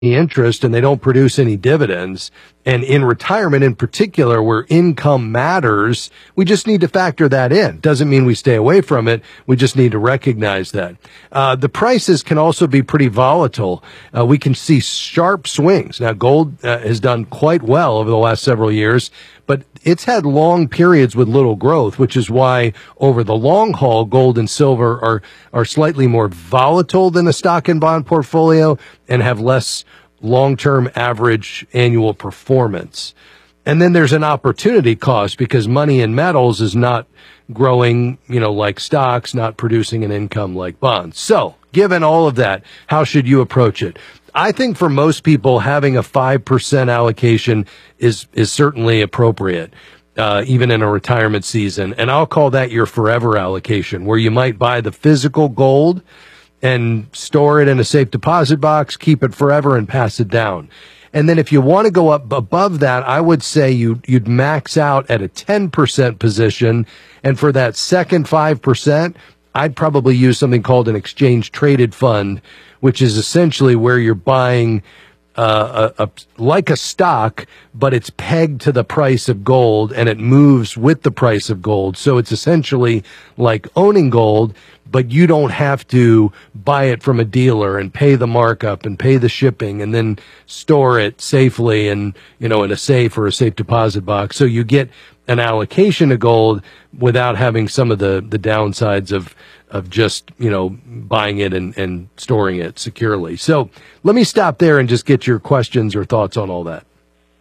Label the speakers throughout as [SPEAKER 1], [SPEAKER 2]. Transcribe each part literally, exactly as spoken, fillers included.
[SPEAKER 1] interest and they don't produce any dividends. And in retirement in particular, where income matters, we just need to factor that in. Doesn't mean we stay away from it. We just need to recognize that. Uh, the prices can also be pretty volatile. Uh, we can see sharp swings. Now, gold uh, has done quite well over the last several years, but it's had long periods with little growth, which is why over the long haul, gold and silver are, are slightly more volatile than a stock and bond portfolio and have less long-term average annual performance. And then there's an opportunity cost because money in metals is not growing, you know, like stocks, not producing an income like bonds. So given all of that, how should you approach it? I think for most people, having a five percent allocation is, is certainly appropriate, uh, even in a retirement season. And I'll call that your forever allocation, where you might buy the physical gold and store it in a safe deposit box, keep it forever, and pass it down. And then if you want to go up above that, I would say you, you'd max out at a ten percent position. And for that second five percent, I'd probably use something called an exchange traded fund, which is essentially where you're buying uh, a, a, like a stock, but it's pegged to the price of gold and it moves with the price of gold. So it's essentially like owning gold, but you don't have to buy it from a dealer and pay the markup and pay the shipping and then store it safely and, you know, in a safe or a safe deposit box. So you get an allocation of gold without having some of the, the downsides of, of just, you know, buying it and, and storing it securely. So let me stop there and just get your questions or thoughts on all that.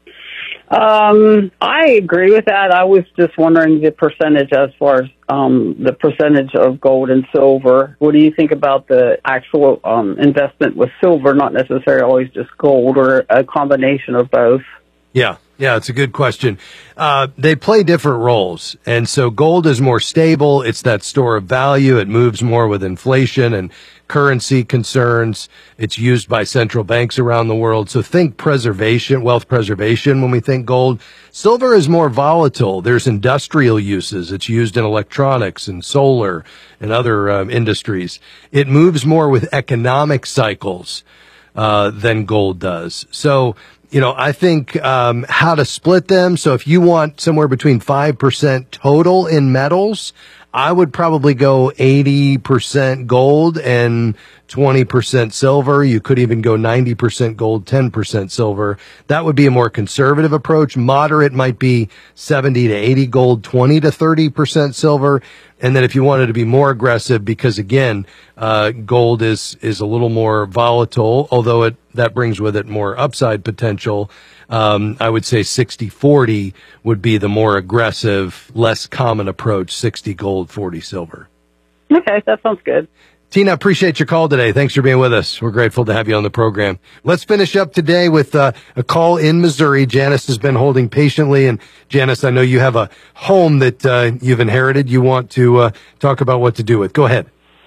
[SPEAKER 2] Um, I agree with that. I was just wondering the percentage as far as um, the percentage of gold and silver. What do you think about the actual um, investment with silver, not necessarily always just gold, or a combination of both?
[SPEAKER 1] Yeah. Yeah, it's a good question. Uh, they play different roles. And so gold is more stable. It's that store of value. It moves more with inflation and currency concerns. It's used by central banks around the world. So think preservation, wealth preservation when we think gold. Silver is more volatile. There's industrial uses. It's used in electronics and solar and other um, industries. It moves more with economic cycles uh, than gold does. So you know, I think um, how to split them. So if you want somewhere between five percent total in metals, I would probably go eighty percent gold and twenty percent silver. You could even go ninety percent gold, ten percent silver. That would be a more conservative approach. Moderate might be seventy to eighty gold, twenty to thirty percent silver. And then if you wanted to be more aggressive, because again, uh, gold is, is a little more volatile, although it, that brings with it more upside potential. Um, I would say sixty forty would be the more aggressive, less common approach, sixty gold, forty silver.
[SPEAKER 2] Okay, that sounds good.
[SPEAKER 1] Tina, appreciate your call today. Thanks for being with us. We're grateful to have you on the program. Let's finish up today with uh, a call in Missouri. Janice has been holding patiently. And Janice, I know you have a home that uh, you've inherited. You want to uh, talk about what to do with. Go ahead.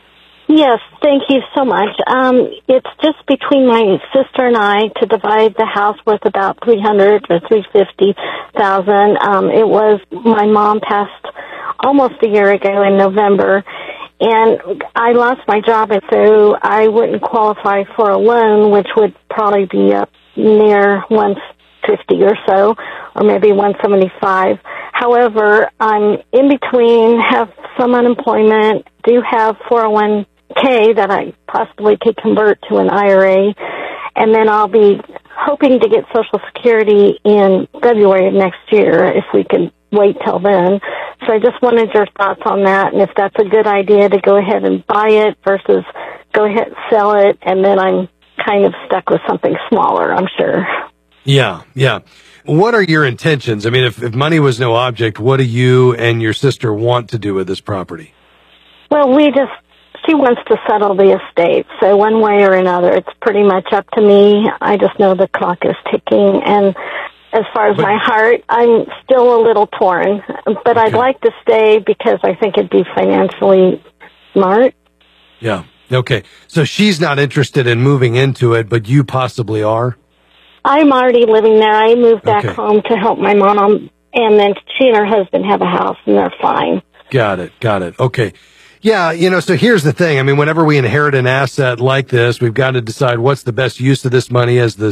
[SPEAKER 3] Yes, thank you so much. Um, it's just between my sister and I to divide the house worth about three hundred or three fifty thousand. Um, it was my mom passed almost a year ago in November. And I lost my job, and so I wouldn't qualify for a loan, which would probably be up near one fifty or so, or maybe one seventy-five. However, I'm in between, have some unemployment, do have four oh one k that I possibly could convert to an I R A, and then I'll be hoping to get Social Security in February of next year if we can wait till then. So I just wanted your thoughts on that, and if that's a good idea to go ahead and buy it versus go ahead and sell it, and then I'm kind of stuck with something smaller, I'm sure.
[SPEAKER 1] Yeah, yeah. What are your intentions? I mean, if, if money was no object, what do you and your sister want to do with this property?
[SPEAKER 3] Well, we just, she wants to settle the estate, so one way or another, it's pretty much up to me. I just know the clock is ticking, and as far as but, my heart, I'm still a little torn, but okay. I'd like to stay because I think it'd be financially smart.
[SPEAKER 1] Yeah. Okay. So she's not interested in moving into it, but you possibly are?
[SPEAKER 3] I'm already living there. I moved back
[SPEAKER 1] okay.
[SPEAKER 3] home to help my mom, and then she and her husband have a house, and they're fine.
[SPEAKER 1] Got it. Got it. Okay. Yeah, you know, so here's the thing. I mean, whenever we inherit an asset like this, we've got to decide what's the best use of this money as the